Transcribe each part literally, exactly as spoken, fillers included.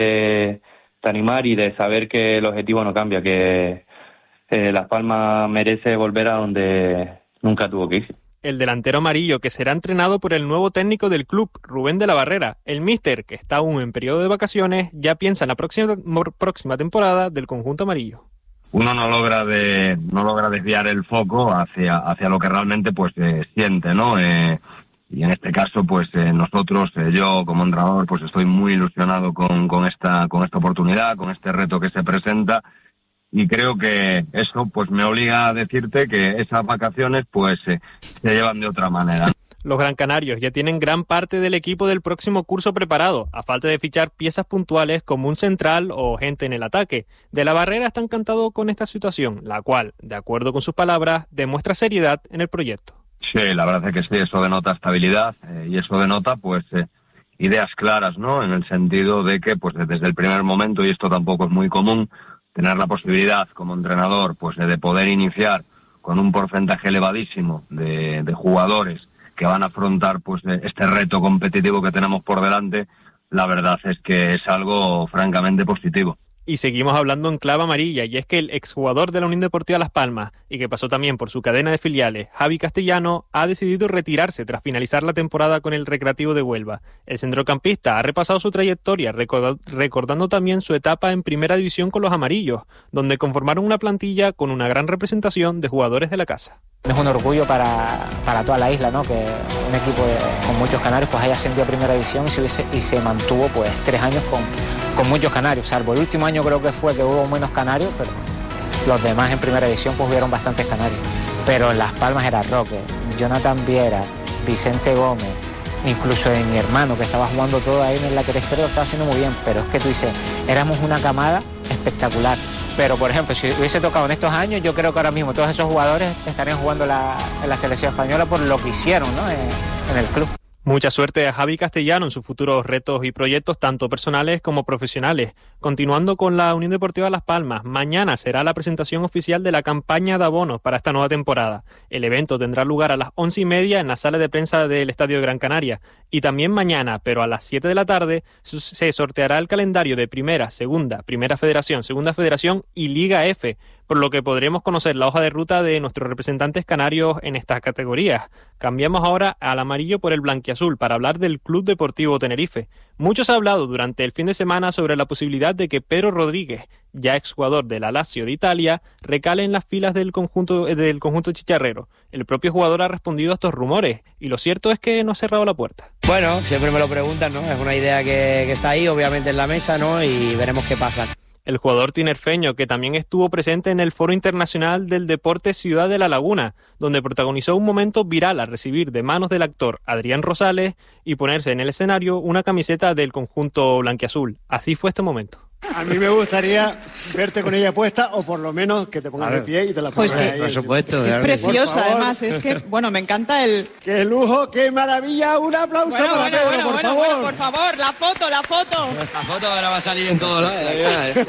de, de animar y de saber que el objetivo no cambia, que eh, Las Palmas merece volver a donde nunca tuvo que ir. El delantero amarillo, que será entrenado por el nuevo técnico del club, Rubén de la Barrera. El míster, que está aún en periodo de vacaciones, ya piensa en la próxima, próxima temporada del conjunto amarillo. Uno no logra de no logra desviar el foco hacia hacia lo que realmente pues eh, siente, ¿no? Eh, y en este caso pues eh, nosotros, eh, yo como entrenador, pues estoy muy ilusionado con con esta con esta oportunidad, con este reto que se presenta. Y creo que eso pues me obliga a decirte que esas vacaciones pues eh, se llevan de otra manera. Los Gran Canarios ya tienen gran parte del equipo del próximo curso preparado, a falta de fichar piezas puntuales como un central o gente en el ataque. De la Barrera está encantado con esta situación, la cual, de acuerdo con sus palabras, demuestra seriedad en el proyecto. Sí, la verdad es que sí, eso denota estabilidad eh, y eso denota pues eh, ideas claras, ¿no? En el sentido de que pues desde el primer momento, y esto tampoco es muy común, tener la posibilidad como entrenador pues de poder iniciar con un porcentaje elevadísimo de, de jugadores que van a afrontar pues este reto competitivo que tenemos por delante, la verdad es que es algo francamente positivo. Y seguimos hablando en clave amarilla, y es que el exjugador de la Unión Deportiva Las Palmas, y que pasó también por su cadena de filiales, Javi Castellano, ha decidido retirarse tras finalizar la temporada con el Recreativo de Huelva. El centrocampista ha repasado su trayectoria, recordando también su etapa en Primera División con los amarillos, donde conformaron una plantilla con una gran representación de jugadores de la casa. Es un orgullo para, para toda la isla, ¿no? Que un equipo de, con muchos canarios pues haya ascendido a Primera División y se, hubiese, y se mantuvo pues tres años con, con muchos canarios, salvo el último año creo que fue que hubo menos canarios, pero los demás en Primera División pues hubieron bastantes canarios. Pero en Las Palmas era Roque, Jonathan Viera, Vicente Gómez, incluso de mi hermano que estaba jugando todo ahí en la que te espero, lo estaba haciendo muy bien, pero es que tú dices, éramos una camada espectacular. Pero, por ejemplo, si hubiese tocado en estos años, yo creo que ahora mismo todos esos jugadores estarían jugando la, en la selección española por lo que hicieron, ¿no? en, en el club. Mucha suerte a Javi Castellano en sus futuros retos y proyectos, tanto personales como profesionales. Continuando con la Unión Deportiva Las Palmas, mañana será la presentación oficial de la campaña de abonos para esta nueva temporada. El evento tendrá lugar a las once y media en la sala de prensa del Estadio de Gran Canaria. Y también mañana, pero a las siete de la tarde, se sorteará el calendario de Primera, Segunda, Primera Federación, Segunda Federación y Liga F, por lo que podremos conocer la hoja de ruta de nuestros representantes canarios en estas categorías. Cambiamos ahora al amarillo por el blanquiazul para hablar del Club Deportivo Tenerife. Mucho se ha hablado durante el fin de semana sobre la posibilidad de que Pedro Rodríguez, ya exjugador de la Lazio de Italia, recale en las filas del conjunto, del conjunto chicharrero. El propio jugador ha respondido a estos rumores y lo cierto es que no ha cerrado la puerta. Bueno, siempre me lo preguntan, ¿no? Es una idea que, que está ahí, obviamente en la mesa, ¿no? Y veremos qué pasa. El jugador tinerfeño, que también estuvo presente en el Foro Internacional del Deporte Ciudad de la Laguna, donde protagonizó un momento viral al recibir de manos del actor Adrián Rosales y ponerse en el escenario una camiseta del conjunto blanquiazul. Así fue este momento. A mí me gustaría verte con ella puesta o por lo menos que te pongas de pie y te la pongas pues que, ahí. Por supuesto. Es que es preciosa, además. Es que, bueno, me encanta el... ¡Qué lujo, qué maravilla! ¡Un aplauso bueno, para bueno, Pedro, bueno, por bueno, favor! Bueno, por favor, la foto, la foto. La foto ahora va a salir en todos lados.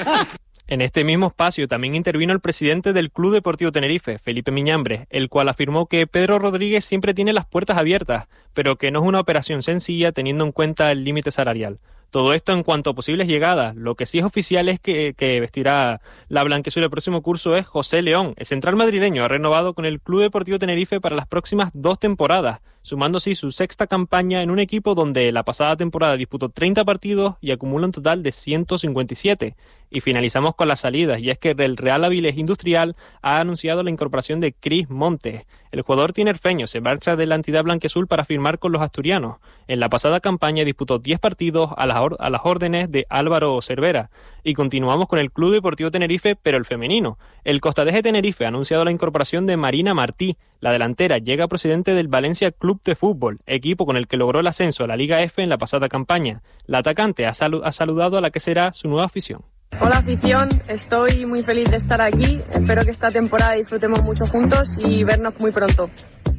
En este mismo espacio también intervino el presidente del Club Deportivo Tenerife, Felipe Miñambres, el cual afirmó que Pedro Rodríguez siempre tiene las puertas abiertas, pero que no es una operación sencilla teniendo en cuenta el límite salarial. Todo esto en cuanto a posibles llegadas. Lo que sí es oficial es que, que vestirá la blanquiazul el próximo curso es José León. El central madrileño ha renovado con el Club Deportivo Tenerife para las próximas dos temporadas, sumando así su sexta campaña en un equipo donde la pasada temporada disputó treinta partidos y acumula un total de ciento cincuenta y siete. Y finalizamos con las salidas, y es que el Real Avilés Industrial ha anunciado la incorporación de Cris Montes. El jugador tinerfeño se marcha de la entidad blanquiazul para firmar con los asturianos. En la pasada campaña disputó diez partidos a las, or- a las órdenes de Álvaro Cervera. Y continuamos con el Club Deportivo Tenerife, pero el femenino. El Costadeje Tenerife ha anunciado la incorporación de Marina Martí. La delantera llega procedente del Valencia Club de Fútbol, equipo con el que logró el ascenso a la Liga F en la pasada campaña. La atacante ha, salu- ha saludado a la que será su nueva afición. Hola afición, estoy muy feliz de estar aquí, espero que esta temporada disfrutemos mucho juntos y vernos muy pronto.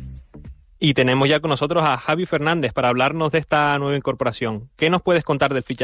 Y tenemos ya con nosotros a Javi Fernández para hablarnos de esta nueva incorporación. ¿Qué nos puedes contar del fichaje?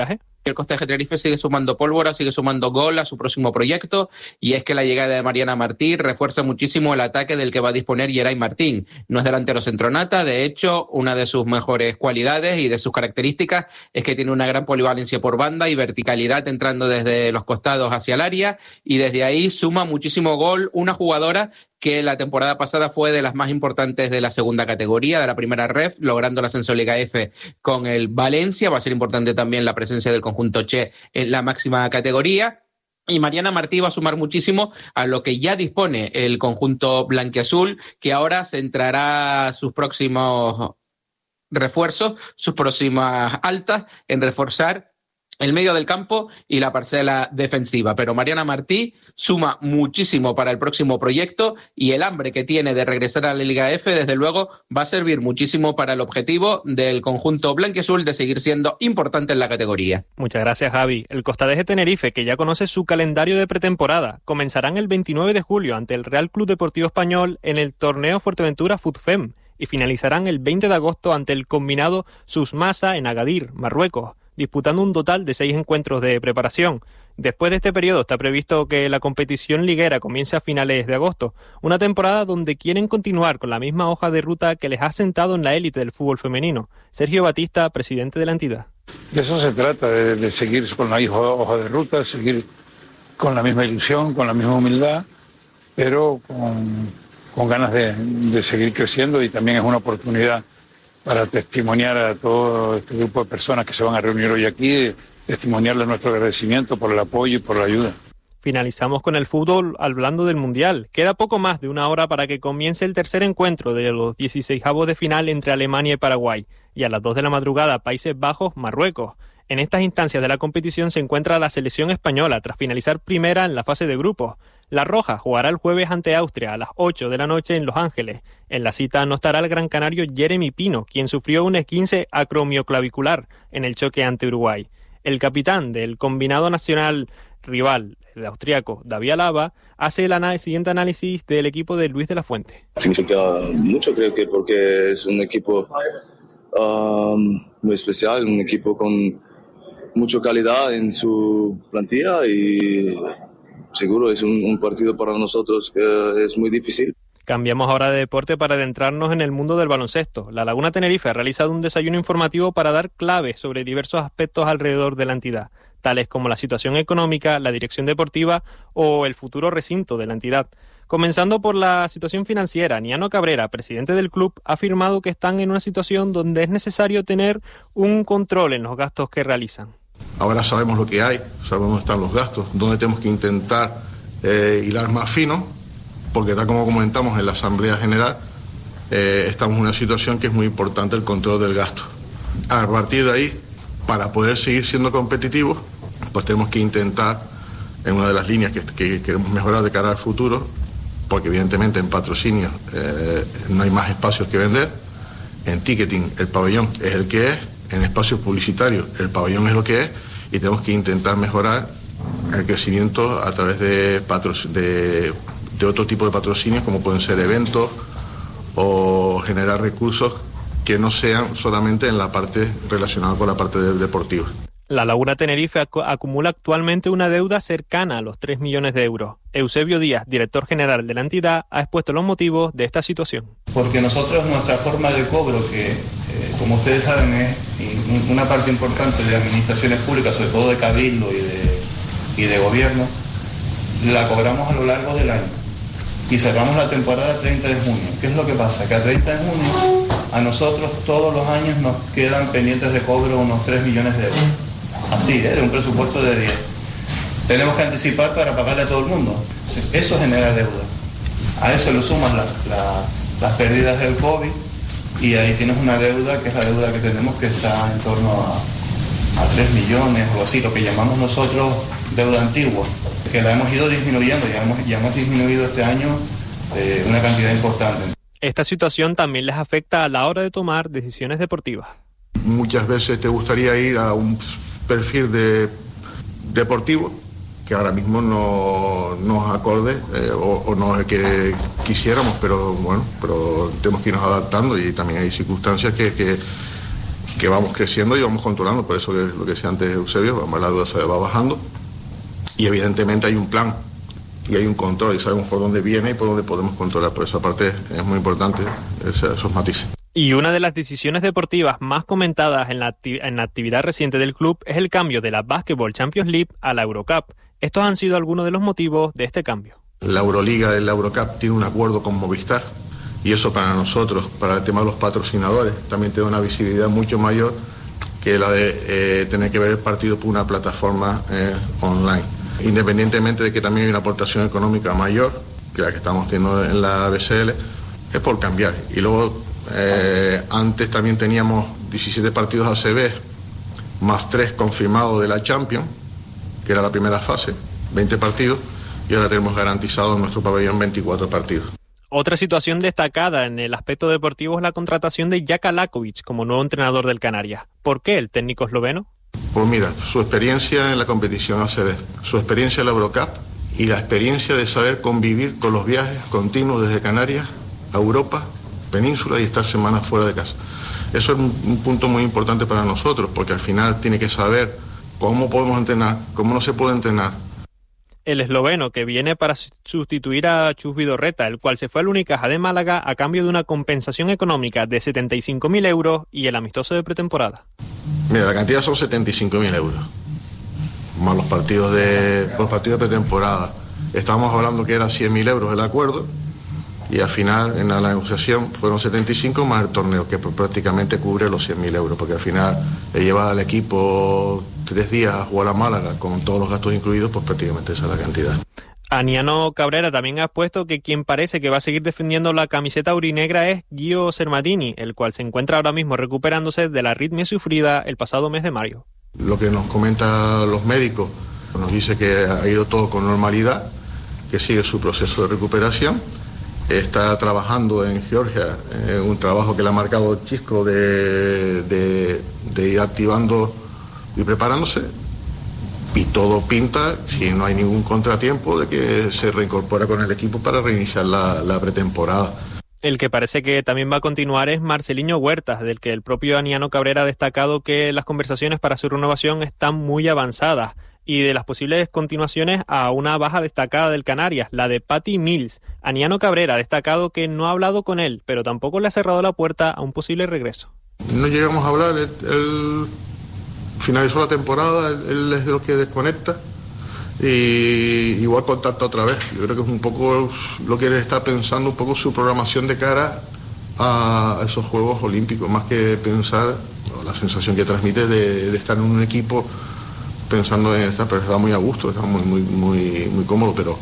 El Costaje Tenerife sigue sumando pólvora, sigue sumando gol a su próximo proyecto, y es que la llegada de Mariana Martí refuerza muchísimo el ataque del que va a disponer Yeray Martín. No es delantero centronata, de hecho, una de sus mejores cualidades y de sus características es que tiene una gran polivalencia por banda y verticalidad entrando desde los costados hacia el área, y desde ahí suma muchísimo gol, una jugadora que la temporada pasada fue de las más importantes de la segunda categoría, de la primera ref, logrando el ascenso Liga F con el Valencia. Va a ser importante también la presencia del conjunto Che en la máxima categoría. Y Mariana Martí va a sumar muchísimo a lo que ya dispone el conjunto blanquiazul, que ahora centrará sus próximos refuerzos, sus próximas altas en reforzar el medio del campo y la parcela defensiva. Pero Mariana Martí suma muchísimo para el próximo proyecto, y el hambre que tiene de regresar a la Liga F, desde luego, va a servir muchísimo para el objetivo del conjunto blanquiazul de seguir siendo importante en la categoría. Muchas gracias, Javi. El Costadeje Tenerife, que ya conoce su calendario de pretemporada, comenzarán el veintinueve de julio ante el Real Club Deportivo Español en el torneo Fuerteventura FUTFEM y finalizarán el veinte de agosto ante el combinado Susmasa en Agadir, Marruecos, disputando un total de seis encuentros de preparación. Después de este periodo está previsto que la competición liguera comience a finales de agosto, una temporada donde quieren continuar con la misma hoja de ruta que les ha sentado en la élite del fútbol femenino. Sergio Batista, presidente de la entidad. De eso se trata, de, de seguir con la hoja de ruta, seguir con la misma ilusión, con la misma humildad, pero con, con ganas de, de seguir creciendo, y también es una oportunidad para testimoniar a todo este grupo de personas que se van a reunir hoy aquí, testimoniarles nuestro agradecimiento por el apoyo y por la ayuda. Finalizamos con el fútbol hablando del Mundial. Queda poco más de una hora para que comience el tercer encuentro de los dieciseisavos de final entre Alemania y Paraguay, y a las dos de la madrugada Países Bajos, Marruecos. En estas instancias de la competición se encuentra la selección española tras finalizar primera en la fase de grupos. La Roja jugará el jueves ante Austria a las ocho de la noche en Los Ángeles. En la cita no estará el gran canario Jeremy Pino, quien sufrió un esguince acromioclavicular en el choque ante Uruguay. El capitán del combinado nacional rival, el austriaco David Alaba, hace el análisis, siguiente análisis del equipo de Luis de la Fuente. Significa mucho, creo que porque es un equipo um, muy especial, un equipo con mucha calidad en su plantilla, y seguro es un, un partido para nosotros que es muy difícil. Cambiamos ahora de deporte para adentrarnos en el mundo del baloncesto. La Laguna Tenerife ha realizado un desayuno informativo para dar claves sobre diversos aspectos alrededor de la entidad, tales como la situación económica, la dirección deportiva o el futuro recinto de la entidad. Comenzando por la situación financiera, Niano Cabrera, presidente del club, ha afirmado que están en una situación donde es necesario tener un control en los gastos que realizan. Ahora sabemos lo que hay, sabemos dónde están los gastos, dónde tenemos que intentar eh, hilar más fino, porque tal como comentamos en la Asamblea General, eh, estamos en una situación que es muy importante el control del gasto. A partir de ahí, para poder seguir siendo competitivos, pues tenemos que intentar, en una de las líneas que, que queremos mejorar de cara al futuro, porque evidentemente en patrocinio eh, no hay más espacios que vender, en ticketing el pabellón es el que es, en espacios publicitarios el pabellón es lo que es, y tenemos que intentar mejorar el crecimiento a través de, patro- de, de otro tipo de patrocinios, como pueden ser eventos o generar recursos que no sean solamente en la parte relacionada con la parte deportiva. La Laguna Tenerife ac- acumula actualmente una deuda cercana a los tres millones de euros. Eusebio Díaz, director general de la entidad, ha expuesto los motivos de esta situación. Porque nosotros, nuestra forma de cobro, que eh, como ustedes saben es una parte importante de administraciones públicas, sobre todo de cabildo y de, y de gobierno, la cobramos a lo largo del año. Y cerramos la temporada treinta de junio. ¿Qué es lo que pasa? Que a treinta de junio a nosotros todos los años nos quedan pendientes de cobro unos tres millones de euros. Así, ¿eh? De un presupuesto de diez. Tenemos que anticipar para pagarle a todo el mundo. Eso genera deuda. A eso le sumas la, la, las pérdidas del COVID, y ahí tienes una deuda que es la deuda que tenemos, que está en torno a, a tres millones o así, lo que llamamos nosotros deuda antigua, que la hemos ido disminuyendo, ya hemos, ya hemos disminuido este año eh, una cantidad importante. Esta situación también les afecta a la hora de tomar decisiones deportivas. Muchas veces te gustaría ir a un perfil de deportivo que ahora mismo no nos acorde eh, o, o no es el que quisiéramos, pero bueno, pero tenemos que irnos adaptando, y también hay circunstancias que, que, que vamos creciendo y vamos controlando, por eso que lo que decía antes Eusebio, vamos, la deuda se va bajando y evidentemente hay un plan y hay un control y sabemos por dónde viene y por dónde podemos controlar, por esa parte es muy importante esos matices. Y una de las decisiones deportivas más comentadas en la, acti- en la actividad reciente del club es el cambio de la Basketball Champions League a la Eurocup. Estos han sido algunos de los motivos de este cambio. La Euroliga y la Eurocup tiene un acuerdo con Movistar y eso para nosotros, para el tema de los patrocinadores, también tiene una visibilidad mucho mayor que la de eh, tener que ver el partido por una plataforma eh, online. Independientemente de que también hay una aportación económica mayor que la que estamos teniendo en la B C L, es por cambiar. Y luego, eh, antes también teníamos diecisiete partidos A C B, más tres confirmados de la Champions, que era la primera fase, veinte partidos, y ahora tenemos garantizado en nuestro pabellón veinticuatro partidos. Otra situación destacada en el aspecto deportivo es la contratación de Jaka Lakovic como nuevo entrenador del Canarias. ¿Por qué el técnico esloveno? Pues mira, su experiencia en la competición A C B, su experiencia en la Eurocup y la experiencia de saber convivir con los viajes continuos desde Canarias a Europa, península y estar semanas fuera de casa. Eso es un, un punto muy importante para nosotros, porque al final tiene que saber cómo podemos entrenar, cómo no se puede entrenar. El esloveno, que viene para sustituir a Chus Vidorreta, el cual se fue al Unicaja de Málaga a cambio de una compensación económica de setenta y cinco mil euros y el amistoso de pretemporada. Mira, la cantidad son setenta y cinco mil euros, más los partidos de, los partidos de pretemporada. Estábamos hablando que era cien mil euros el acuerdo y al final en la negociación fueron setenta y cinco más el torneo, que prácticamente cubre los cien mil euros, porque al final he llevado al equipo tres días a jugar a Málaga con todos los gastos incluidos, pues prácticamente esa es la cantidad. Aniano Cabrera también ha expuesto que quien parece que va a seguir defendiendo la camiseta aurinegra es Gio Sermadini, el cual se encuentra ahora mismo recuperándose de la arritmia sufrida el pasado mes de mayo. Lo que nos comentan los médicos, nos dice que ha ido todo con normalidad, que sigue su proceso de recuperación. Está trabajando en Georgia, eh, un trabajo que le ha marcado Chisco de, de, de ir activando y preparándose, y todo pinta, si no hay ningún contratiempo, de que se reincorpora con el equipo para reiniciar la, la pretemporada. El que parece que también va a continuar es Marceliño Huertas, del que el propio Aniano Cabrera ha destacado que las conversaciones para su renovación están muy avanzadas, y de las posibles continuaciones a una baja destacada del Canarias, la de Patty Mills. Aniano Cabrera ha destacado que no ha hablado con él, pero tampoco le ha cerrado la puerta a un posible regreso. No llegamos a hablar, él, él finalizó la temporada, él, él es de los que desconecta y igual contacta otra vez. Yo creo que es un poco lo que él está pensando, un poco su programación de cara a esos Juegos Olímpicos, más que pensar, la sensación que transmite de, de estar en un equipo pensando en esta, pero está muy a gusto, está muy muy muy muy cómodo, pero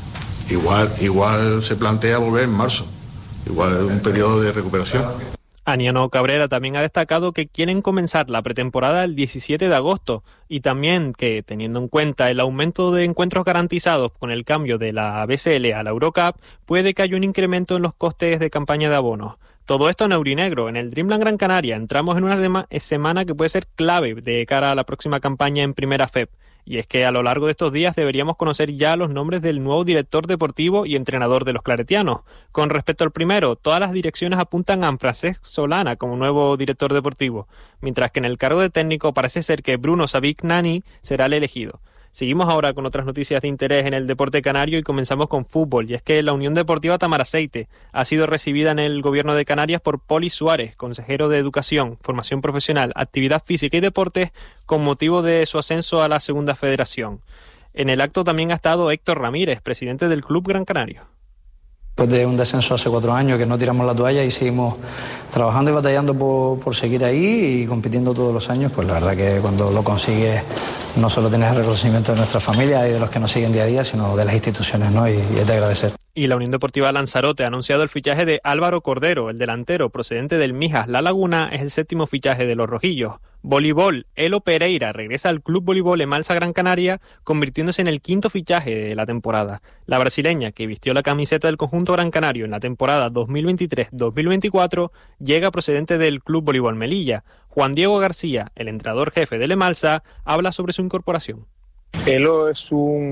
igual igual se plantea volver en marzo, igual es un periodo de recuperación. Aniano Cabrera también ha destacado que quieren comenzar la pretemporada el diecisiete de agosto y también que, teniendo en cuenta el aumento de encuentros garantizados con el cambio de la B C L a la Eurocup, puede que haya un incremento en los costes de campaña de abonos. Todo esto en Aurinegro. En el Dreamland Gran Canaria entramos en una sema- semana que puede ser clave de cara a la próxima campaña en Primera F E P. Y es que a lo largo de estos días deberíamos conocer ya los nombres del nuevo director deportivo y entrenador de los claretianos. Con respecto al primero, todas las direcciones apuntan a Francesc Solana como nuevo director deportivo, mientras que en el cargo de técnico parece ser que Bruno Savic-Nani será el elegido. Seguimos ahora con otras noticias de interés en el deporte canario y comenzamos con fútbol, y es que la Unión Deportiva Tamaraceite ha sido recibida en el gobierno de Canarias por Poli Suárez, consejero de Educación, Formación Profesional, Actividad Física y Deportes, con motivo de su ascenso a la Segunda Federación. En el acto también ha estado Héctor Ramírez, presidente del Club Gran Canario. Después de un descenso hace cuatro años que no tiramos la toalla y seguimos trabajando y batallando por, por seguir ahí y compitiendo todos los años, pues la verdad que cuando lo consigues no solo tienes el reconocimiento de nuestra familia y de los que nos siguen día a día, sino de las instituciones, ¿no? Y, y es de agradecer. Y la Unión Deportiva Lanzarote ha anunciado el fichaje de Álvaro Cordero, el delantero procedente del Mijas La Laguna, es el séptimo fichaje de los rojillos. Voleibol, Elo Pereira regresa al Club Voleibol Emalsa Gran Canaria, convirtiéndose en el quinto fichaje de la temporada. La brasileña, que vistió la camiseta del conjunto gran canario en la temporada dos mil veintitrés dos mil veinticuatro, llega procedente del Club Voleibol Melilla. Juan Diego García, el entrenador jefe del Emalsa, habla sobre su incorporación. Elo es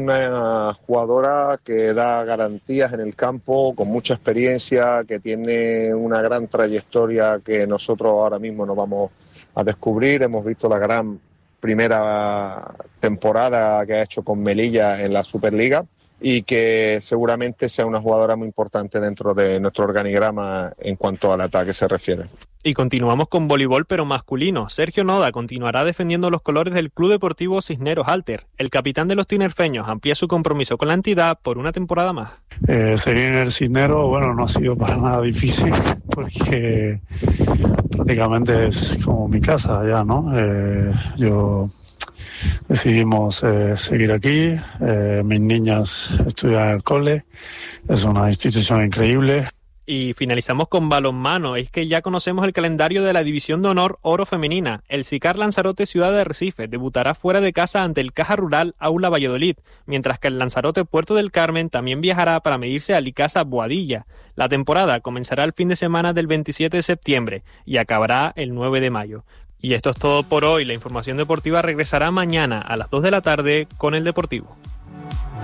una jugadora que da garantías en el campo, con mucha experiencia, que tiene una gran trayectoria que nosotros ahora mismo no vamos a descubrir. Hemos visto la gran primera temporada que ha hecho con Melilla en la Superliga y que seguramente sea una jugadora muy importante dentro de nuestro organigrama en cuanto al ataque se refiere. Y continuamos con voleibol, pero masculino. Sergio Noda continuará defendiendo los colores del Club Deportivo Cisneros Alter. El capitán de los tinerfeños amplía su compromiso con la entidad por una temporada más. Eh, seguir en el Cisneros, bueno, no ha sido para nada difícil porque prácticamente es como mi casa ya, ¿no? Eh, yo decidimos eh, seguir aquí. Eh, mis niñas estudian en el cole. Es una institución increíble. Y finalizamos con balonmano. Es que ya conocemos el calendario de la División de Honor Oro Femenina. El Sicar Lanzarote Ciudad de Recife debutará fuera de casa ante el Caja Rural Aula Valladolid, mientras que el Lanzarote Puerto del Carmen también viajará para medirse al Icasa Boadilla. La temporada comenzará el fin de semana del veintisiete de septiembre y acabará el nueve de mayo. Y esto es todo por hoy. La información deportiva regresará mañana a las dos de la tarde con El Deportivo.